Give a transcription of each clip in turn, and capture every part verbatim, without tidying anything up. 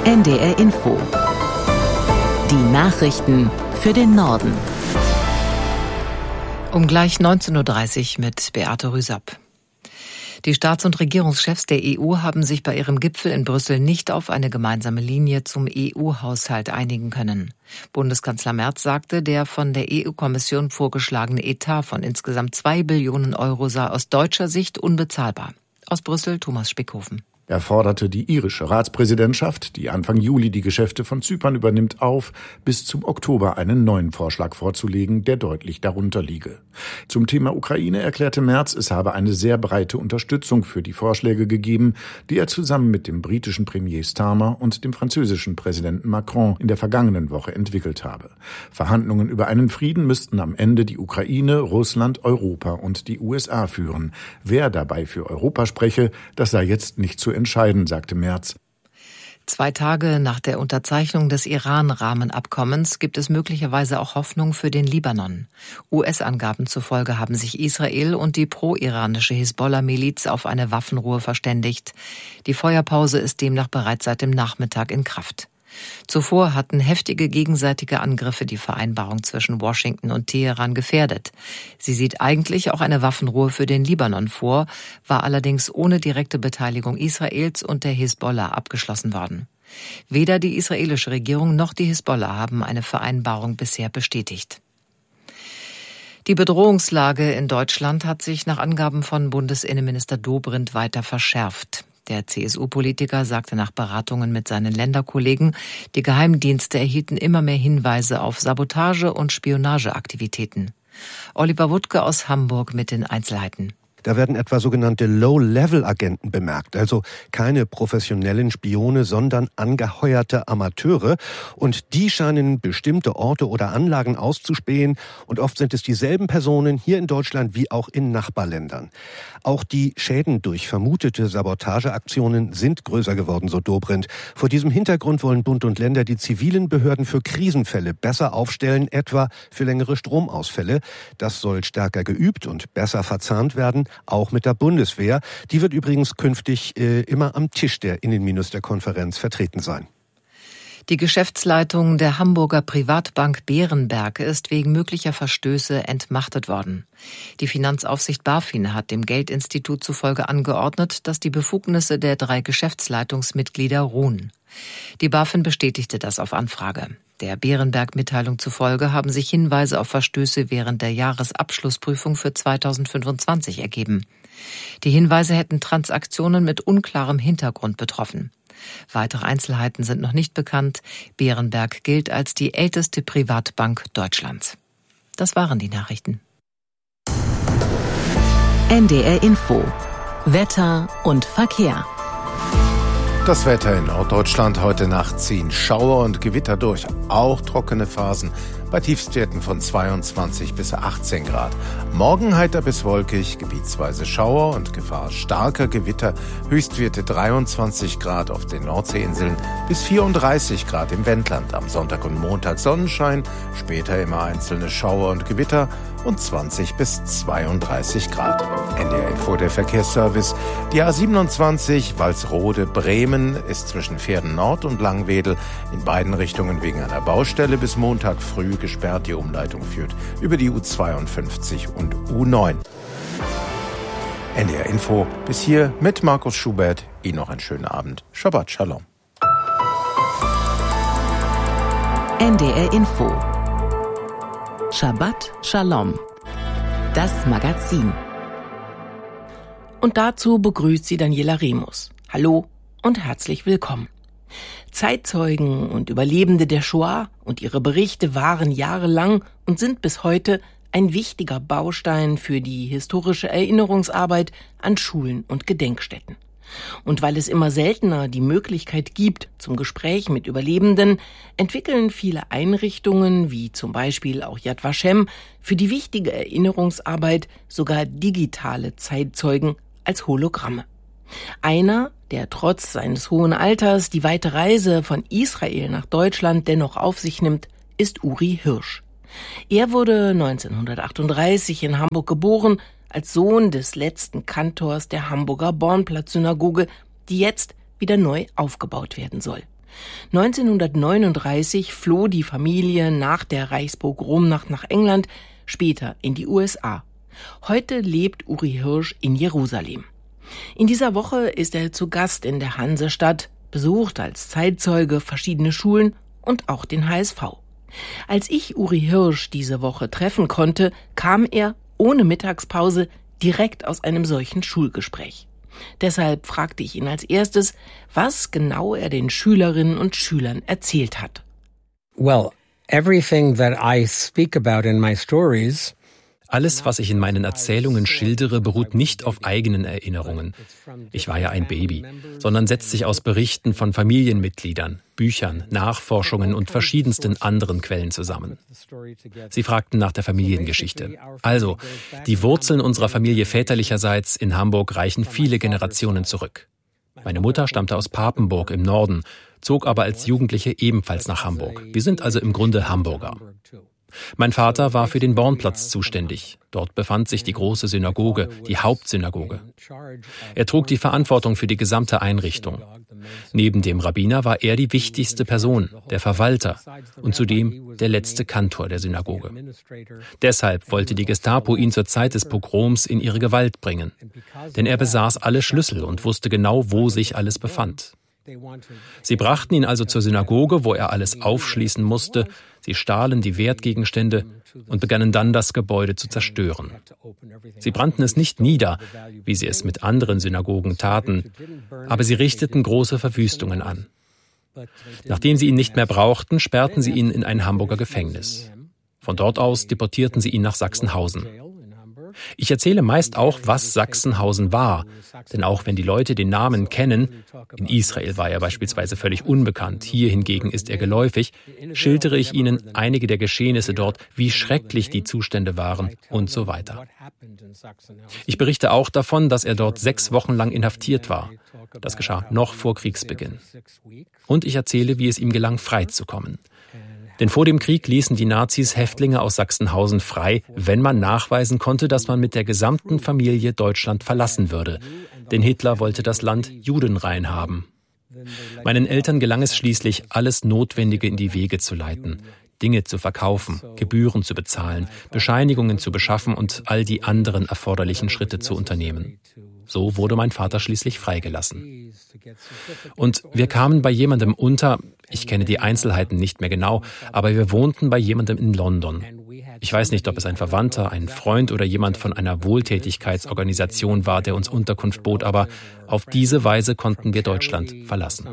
N D R Info. Die Nachrichten für den Norden. Um gleich neunzehn Uhr dreißig mit Beate Rüsapp. Die Staats- und Regierungschefs der E U haben sich bei ihrem Gipfel in Brüssel nicht auf eine gemeinsame Linie zum E U-Haushalt einigen können. Bundeskanzler Merz sagte, der von der E U-Kommission vorgeschlagene Etat von insgesamt zwei Billionen Euro sei aus deutscher Sicht unbezahlbar. Aus Brüssel Thomas Spickhofen. Er forderte die irische Ratspräsidentschaft, die Anfang Juli die Geschäfte von Zypern übernimmt, auf, bis zum Oktober einen neuen Vorschlag vorzulegen, der deutlich darunter liege. Zum Thema Ukraine erklärte Merz, es habe eine sehr breite Unterstützung für die Vorschläge gegeben, die er zusammen mit dem britischen Premier Starmer und dem französischen Präsidenten Macron in der vergangenen Woche entwickelt habe. Verhandlungen über einen Frieden müssten am Ende die Ukraine, Russland, Europa und die U S A führen. Wer dabei für Europa spreche, das sei jetzt nicht zu entscheiden, sagte Merz. Zwei Tage nach der Unterzeichnung des Iran-Rahmenabkommens gibt es möglicherweise auch Hoffnung für den Libanon. U S-Angaben zufolge haben sich Israel und die pro-iranische Hisbollah-Miliz auf eine Waffenruhe verständigt. Die Feuerpause ist demnach bereits seit dem Nachmittag in Kraft. Zuvor hatten heftige gegenseitige Angriffe die Vereinbarung zwischen Washington und Teheran gefährdet. Sie sieht eigentlich auch eine Waffenruhe für den Libanon vor, war allerdings ohne direkte Beteiligung Israels und der Hisbollah abgeschlossen worden. Weder die israelische Regierung noch die Hisbollah haben eine Vereinbarung bisher bestätigt. Die Bedrohungslage in Deutschland hat sich nach Angaben von Bundesinnenminister Dobrindt weiter verschärft. Der C S U-Politiker sagte nach Beratungen mit seinen Länderkollegen, die Geheimdienste erhielten immer mehr Hinweise auf Sabotage- und Spionageaktivitäten. Oliver Wuttke aus Hamburg mit den Einzelheiten. Da werden etwa sogenannte Low-Level-Agenten bemerkt, also keine professionellen Spione, sondern angeheuerte Amateure. Und die scheinen bestimmte Orte oder Anlagen auszuspähen. Und oft sind es dieselben Personen hier in Deutschland wie auch in Nachbarländern. Auch die Schäden durch vermutete Sabotageaktionen sind größer geworden, so Dobrindt. Vor diesem Hintergrund wollen Bund und Länder die zivilen Behörden für Krisenfälle besser aufstellen, etwa für längere Stromausfälle. Das soll stärker geübt und besser verzahnt werden, auch mit der Bundeswehr. Die wird übrigens künftig äh, immer am Tisch der Innenministerkonferenz vertreten sein. Die Geschäftsleitung der Hamburger Privatbank Bärenberg ist wegen möglicher Verstöße entmachtet worden. Die Finanzaufsicht BaFin hat dem Geldinstitut zufolge angeordnet, dass die Befugnisse der drei Geschäftsleitungsmitglieder ruhen. Die BaFin bestätigte das auf Anfrage. Der Bärenberg-Mitteilung zufolge haben sich Hinweise auf Verstöße während der Jahresabschlussprüfung für zweitausendfünfundzwanzig ergeben. Die Hinweise hätten Transaktionen mit unklarem Hintergrund betroffen. Weitere Einzelheiten sind noch nicht bekannt. Bärenberg gilt als die älteste Privatbank Deutschlands. Das waren die Nachrichten. N D R Info. Wetter und Verkehr. Das Wetter in Norddeutschland: heute Nacht ziehen Schauer und Gewitter durch, auch trockene Phasen bei Tiefstwerten von zweiundzwanzig bis achtzehn Grad. Morgen heiter bis wolkig, gebietsweise Schauer und Gefahr starker Gewitter, Höchstwerte dreiundzwanzig Grad auf den Nordseeinseln bis vierunddreißig Grad im Wendland. Am Sonntag und Montag Sonnenschein, später immer einzelne Schauer und Gewitter und zwanzig bis zweiunddreißig Grad. N D R Info, der Verkehrsservice. Die A siebenundzwanzig Walsrode-Bremen ist zwischen Pferden Nord und Langwedel in beiden Richtungen wegen einer Baustelle bis Montag früh gesperrt. Die Umleitung führt über die U zweiundfünfzig und U neun. N D R Info bis hier mit Markus Schubert. Ihnen noch einen schönen Abend. Shabbat Shalom. N D R Info. Shabbat Shalom. Das Magazin. Und dazu begrüßt sie Daniela Remus. Hallo und herzlich willkommen. Zeitzeugen und Überlebende der Shoah und ihre Berichte waren jahrelang und sind bis heute ein wichtiger Baustein für die historische Erinnerungsarbeit an Schulen und Gedenkstätten. Und weil es immer seltener die Möglichkeit gibt zum Gespräch mit Überlebenden, entwickeln viele Einrichtungen, wie zum Beispiel auch Yad Vashem, für die wichtige Erinnerungsarbeit sogar digitale Zeitzeugen als Hologramme. Einer, der trotz seines hohen Alters die weite Reise von Israel nach Deutschland dennoch auf sich nimmt, ist Uri Hirsch. Er wurde neunzehnhundertachtunddreißig in Hamburg geboren, als Sohn des letzten Kantors der Hamburger Bornplatz-Synagoge, die jetzt wieder neu aufgebaut werden soll. neunzehnhundertneununddreißig floh die Familie nach der Reichspogromnacht nach England, später in die U S A. Heute lebt Uri Hirsch in Jerusalem. In dieser Woche ist er zu Gast in der Hansestadt, besucht als Zeitzeuge verschiedene Schulen und auch den H S V. Als ich Uri Hirsch diese Woche treffen konnte, kam er ohne Mittagspause direkt aus einem solchen Schulgespräch. Deshalb fragte ich ihn als erstes, was genau er den Schülerinnen und Schülern erzählt hat. Well, everything that I speak about in my stories Alles, was ich in meinen Erzählungen schildere, beruht nicht auf eigenen Erinnerungen. Ich war ja ein Baby, sondern setzt sich aus Berichten von Familienmitgliedern, Büchern, Nachforschungen und verschiedensten anderen Quellen zusammen. Sie fragten nach der Familiengeschichte. Also, die Wurzeln unserer Familie väterlicherseits in Hamburg reichen viele Generationen zurück. Meine Mutter stammte aus Papenburg im Norden, zog aber als Jugendliche ebenfalls nach Hamburg. Wir sind also im Grunde Hamburger. Mein Vater war für den Bornplatz zuständig. Dort befand sich die große Synagoge, die Hauptsynagoge. Er trug die Verantwortung für die gesamte Einrichtung. Neben dem Rabbiner war er die wichtigste Person, der Verwalter und zudem der letzte Kantor der Synagoge. Deshalb wollte die Gestapo ihn zur Zeit des Pogroms in ihre Gewalt bringen. Denn er besaß alle Schlüssel und wusste genau, wo sich alles befand. Sie brachten ihn also zur Synagoge, wo er alles aufschließen musste. Sie stahlen die Wertgegenstände und begannen dann, das Gebäude zu zerstören. Sie brannten es nicht nieder, wie sie es mit anderen Synagogen taten, aber sie richteten große Verwüstungen an. Nachdem sie ihn nicht mehr brauchten, sperrten sie ihn in ein Hamburger Gefängnis. Von dort aus deportierten sie ihn nach Sachsenhausen. Ich erzähle meist auch, was Sachsenhausen war, denn auch wenn die Leute den Namen kennen, in Israel war er beispielsweise völlig unbekannt, hier hingegen ist er geläufig, schildere ich ihnen einige der Geschehnisse dort, wie schrecklich die Zustände waren und so weiter. Ich berichte auch davon, dass er dort sechs Wochen lang inhaftiert war. Das geschah noch vor Kriegsbeginn. Und ich erzähle, wie es ihm gelang, frei zu kommen. Denn vor dem Krieg ließen die Nazis Häftlinge aus Sachsenhausen frei, wenn man nachweisen konnte, dass man mit der gesamten Familie Deutschland verlassen würde. Denn Hitler wollte das Land judenrein haben. Meinen Eltern gelang es schließlich, alles Notwendige in die Wege zu leiten, Dinge zu verkaufen, Gebühren zu bezahlen, Bescheinigungen zu beschaffen und all die anderen erforderlichen Schritte zu unternehmen. So wurde mein Vater schließlich freigelassen. Und wir kamen bei jemandem unter, ich kenne die Einzelheiten nicht mehr genau, aber wir wohnten bei jemandem in London. Ich weiß nicht, ob es ein Verwandter, ein Freund oder jemand von einer Wohltätigkeitsorganisation war, der uns Unterkunft bot, aber auf diese Weise konnten wir Deutschland verlassen.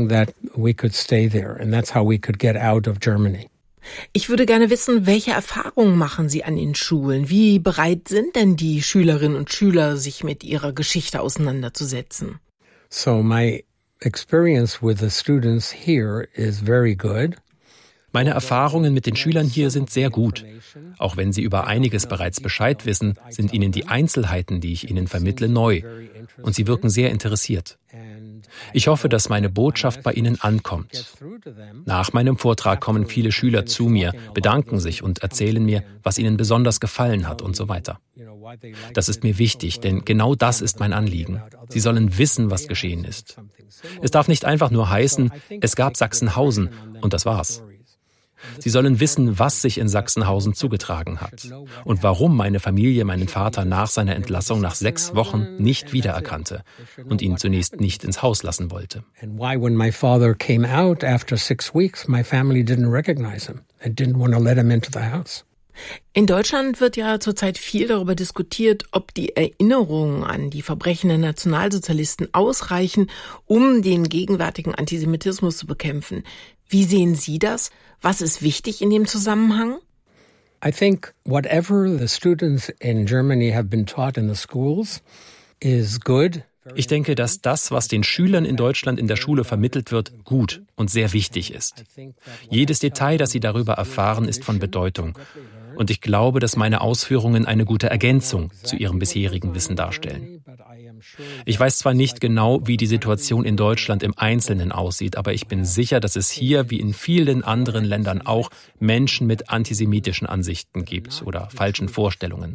Ich würde gerne wissen, welche Erfahrungen machen Sie an den Schulen? Wie bereit sind denn die Schülerinnen und Schüler, sich mit ihrer Geschichte auseinanderzusetzen? So my experience with the students here is very good. Meine Erfahrungen mit den Schülern hier sind sehr gut. Auch wenn sie über einiges bereits Bescheid wissen, sind ihnen die Einzelheiten, die ich ihnen vermittle, neu. Und sie wirken sehr interessiert. Ich hoffe, dass meine Botschaft bei ihnen ankommt. Nach meinem Vortrag kommen viele Schüler zu mir, bedanken sich und erzählen mir, was ihnen besonders gefallen hat und so weiter. Das ist mir wichtig, denn genau das ist mein Anliegen. Sie sollen wissen, was geschehen ist. Es darf nicht einfach nur heißen, es gab Sachsenhausen und das war's. Sie sollen wissen, was sich in Sachsenhausen zugetragen hat und warum meine Familie meinen Vater nach seiner Entlassung nach sechs Wochen nicht wiedererkannte und ihn zunächst nicht ins Haus lassen wollte. And why, when my father came out after six weeks, my family didn't recognize him and didn't want to let him into the house. In Deutschland wird ja zurzeit viel darüber diskutiert, ob die Erinnerungen an die Verbrechen der Nationalsozialisten ausreichen, um den gegenwärtigen Antisemitismus zu bekämpfen. Wie sehen Sie das? Was ist wichtig in dem Zusammenhang? I think whatever the students in Germany have been taught in the schools is good. Ich denke, dass das, was den Schülern in Deutschland in der Schule vermittelt wird, gut und sehr wichtig ist. Jedes Detail, das sie darüber erfahren, ist von Bedeutung. Und ich glaube, dass meine Ausführungen eine gute Ergänzung zu ihrem bisherigen Wissen darstellen. Ich weiß zwar nicht genau, wie die Situation in Deutschland im Einzelnen aussieht, aber ich bin sicher, dass es hier, wie in vielen anderen Ländern auch, Menschen mit antisemitischen Ansichten gibt oder falschen Vorstellungen.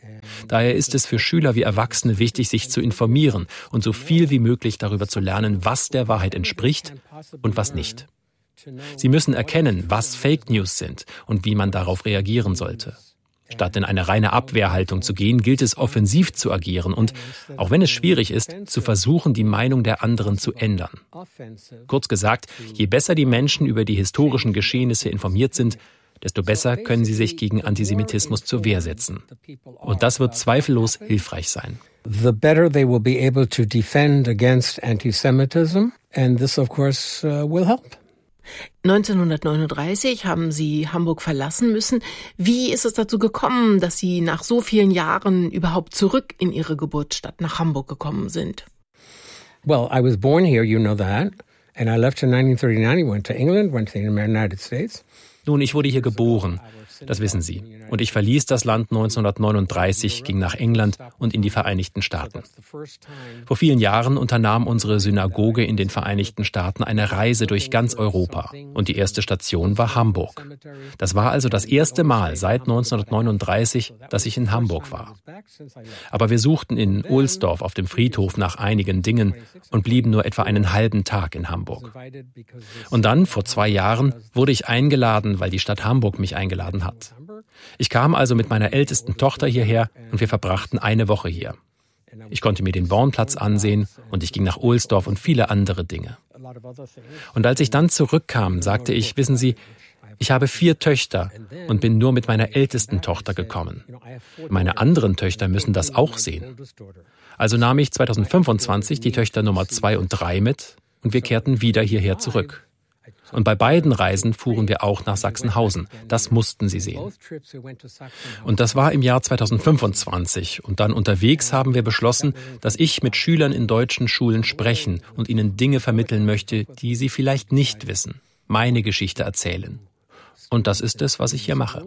Daher ist es für Schüler wie Erwachsene wichtig, sich zu informieren und so viel wie möglich darüber zu lernen, was der Wahrheit entspricht und was nicht. Sie müssen erkennen, was Fake News sind und wie man darauf reagieren sollte. Statt in eine reine Abwehrhaltung zu gehen, gilt es, offensiv zu agieren und, auch wenn es schwierig ist, zu versuchen, die Meinung der anderen zu ändern. Kurz gesagt, je besser die Menschen über die historischen Geschehnisse informiert sind, desto besser können sie sich gegen Antisemitismus zur Wehr setzen. Und das wird zweifellos hilfreich sein. The better they will be able to defend against anti-Semitism, and this of course uh, will help. neunzehnhundertneununddreißig haben Sie Hamburg verlassen müssen. Wie ist es dazu gekommen, dass Sie nach so vielen Jahren überhaupt zurück in Ihre Geburtsstadt nach Hamburg gekommen sind? Well, I was born here, you know that, and I left in nineteen thirty-nine. I went to England, went to the United States. Nun, ich wurde hier geboren, das wissen Sie. Und ich verließ das Land neunzehnhundertneununddreißig, ging nach England und in die Vereinigten Staaten. Vor vielen Jahren unternahm unsere Synagoge in den Vereinigten Staaten eine Reise durch ganz Europa. Und die erste Station war Hamburg. Das war also das erste Mal seit neunzehnhundertneununddreißig, dass ich in Hamburg war. Aber wir suchten in Ohlsdorf auf dem Friedhof nach einigen Dingen und blieben nur etwa einen halben Tag in Hamburg. Und dann, vor zwei Jahren, wurde ich eingeladen, weil die Stadt Hamburg mich eingeladen hat. Ich kam also mit meiner ältesten Tochter hierher und wir verbrachten eine Woche hier. Ich konnte mir den Bornplatz ansehen und ich ging nach Ohlsdorf und viele andere Dinge. Und als ich dann zurückkam, sagte ich, wissen Sie, ich habe vier Töchter und bin nur mit meiner ältesten Tochter gekommen. Meine anderen Töchter müssen das auch sehen. Also nahm ich zweitausendfünfundzwanzig die Töchter Nummer zwei und drei mit und wir kehrten wieder hierher zurück. Und bei beiden Reisen fuhren wir auch nach Sachsenhausen. Das mussten sie sehen. Und das war im Jahr zweitausendfünfundzwanzig. Und dann unterwegs haben wir beschlossen, dass ich mit Schülern in deutschen Schulen sprechen und ihnen Dinge vermitteln möchte, die sie vielleicht nicht wissen. Meine Geschichte erzählen. Und das ist es, was ich hier mache.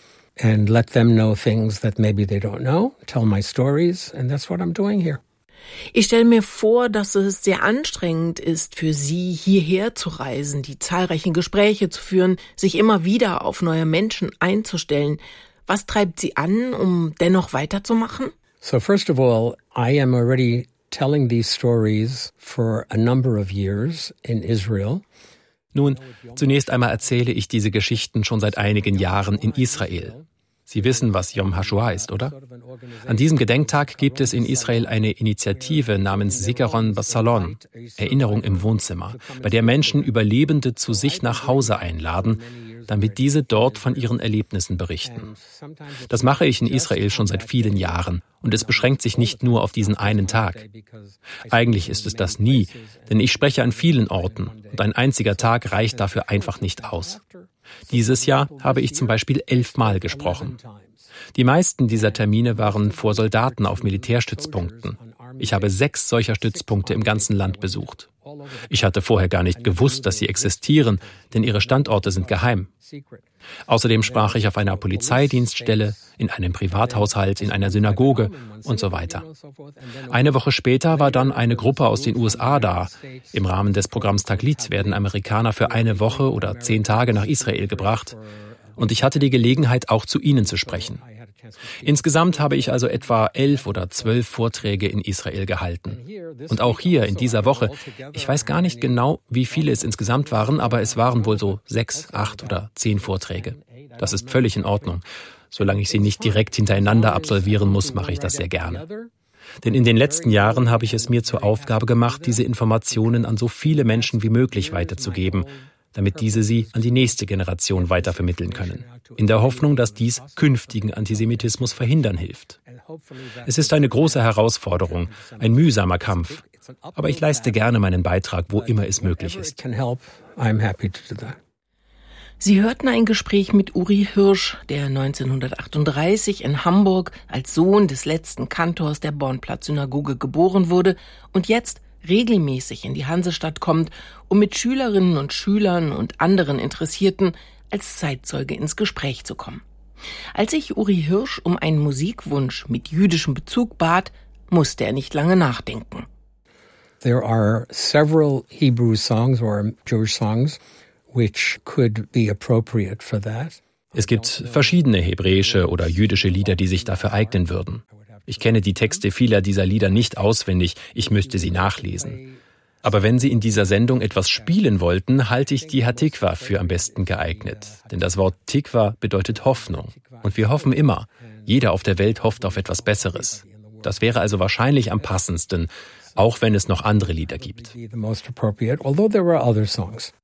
And let them know things that maybe they don't know, tell my stories, and that's what I'm doing here. Ich stelle mir vor, dass es sehr anstrengend ist für Sie, hierher zu reisen, die zahlreichen Gespräche zu führen, sich immer wieder auf neue Menschen einzustellen. Was treibt Sie an, um dennoch weiterzumachen? So first of all, I am already telling these stories for a number of years in Israel. Nun, zunächst einmal erzähle ich diese Geschichten schon seit einigen Jahren in Israel. Sie wissen, was Yom HaShoah ist, oder? An diesem Gedenktag gibt es in Israel eine Initiative namens Zikaron Basalon, Erinnerung im Wohnzimmer, bei der Menschen Überlebende zu sich nach Hause einladen, damit diese dort von ihren Erlebnissen berichten. Das mache ich in Israel schon seit vielen Jahren und es beschränkt sich nicht nur auf diesen einen Tag. Eigentlich ist es das nie, denn ich spreche an vielen Orten und ein einziger Tag reicht dafür einfach nicht aus. Dieses Jahr habe ich zum Beispiel elfmal gesprochen. Die meisten dieser Termine waren vor Soldaten auf Militärstützpunkten. Ich habe sechs solcher Stützpunkte im ganzen Land besucht. Ich hatte vorher gar nicht gewusst, dass sie existieren, denn ihre Standorte sind geheim. Außerdem sprach ich auf einer Polizeidienststelle, in einem Privathaushalt, in einer Synagoge und so weiter. Eine Woche später war dann eine Gruppe aus den U S A da. Im Rahmen des Programms Taglit werden Amerikaner für eine Woche oder zehn Tage nach Israel gebracht. Und ich hatte die Gelegenheit, auch zu ihnen zu sprechen. Insgesamt habe ich also etwa elf oder zwölf Vorträge in Israel gehalten. Und auch hier in dieser Woche, ich weiß gar nicht genau, wie viele es insgesamt waren, aber es waren wohl so sechs, acht oder zehn Vorträge. Das ist völlig in Ordnung. Solange ich sie nicht direkt hintereinander absolvieren muss, mache ich das sehr gerne. Denn in den letzten Jahren habe ich es mir zur Aufgabe gemacht, diese Informationen an so viele Menschen wie möglich weiterzugeben, damit diese sie an die nächste Generation weitervermitteln können. In der Hoffnung, dass dies künftigen Antisemitismus verhindern hilft. Es ist eine große Herausforderung, ein mühsamer Kampf. Aber ich leiste gerne meinen Beitrag, wo immer es möglich ist. Sie hörten ein Gespräch mit Uri Hirsch, der neunzehnhundertachtunddreißig in Hamburg als Sohn des letzten Kantors der Bornplatz-Synagoge geboren wurde und jetzt regelmäßig in die Hansestadt kommt, um mit Schülerinnen und Schülern und anderen Interessierten als Zeitzeuge ins Gespräch zu kommen. Als ich Uri Hirsch um einen Musikwunsch mit jüdischem Bezug bat, musste er nicht lange nachdenken. There are several Hebrew songs or Jewish songs which could be appropriate for that. Es gibt verschiedene hebräische oder jüdische Lieder, die sich dafür eignen würden. Ich kenne die Texte vieler dieser Lieder nicht auswendig, ich müsste sie nachlesen. Aber wenn Sie in dieser Sendung etwas spielen wollten, halte ich die Hatikwa für am besten geeignet. Denn das Wort Tikwa bedeutet Hoffnung. Und wir hoffen immer. Jeder auf der Welt hofft auf etwas Besseres. Das wäre also wahrscheinlich am passendsten, auch wenn es noch andere Lieder gibt.